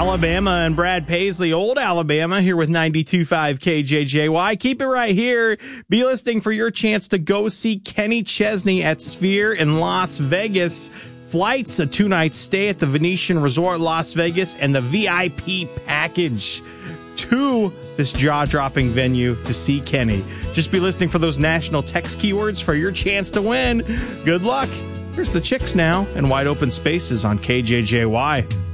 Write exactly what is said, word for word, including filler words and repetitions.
Alabama and Brad Paisley, Old Alabama, here with ninety-two point five K J J Y. Keep it right here. Be listening for your chance to go see Kenny Chesney at Sphere in Las Vegas. Flights, a two-night stay at the Venetian Resort Las Vegas, and the V I P package to this jaw-dropping venue to see Kenny. Just be listening for those national text keywords for your chance to win. Good luck. Here's the Chicks now and Wide Open Spaces on K J J Y.